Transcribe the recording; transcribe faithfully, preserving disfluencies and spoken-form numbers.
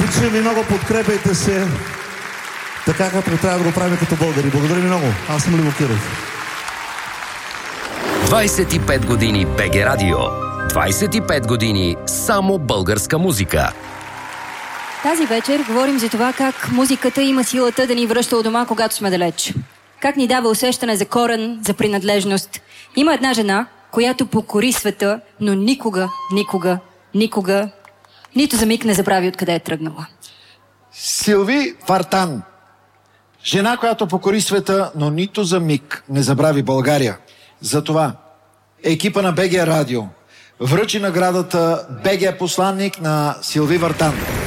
Обичам ви много, подкрепяйте се така, както трябва да го правим като българи. Благодаря ви много. Аз съм Любо Киров. двайсет и пет години БГ Радио. двайсет и пет години само българска музика. Тази вечер говорим за това как музиката има силата да ни връща у дома, когато сме далеч. Как ни дава усещане за корен, за принадлежност. Има една жена, която покори света, но никога, никога, никога, нито за миг не забрави откъде е тръгнала. Силви Вартан. Жена, която покори света, но нито за миг не забрави България. Затова екипа на БГ Радио връчи наградата БГ посланник на Силви Вартан.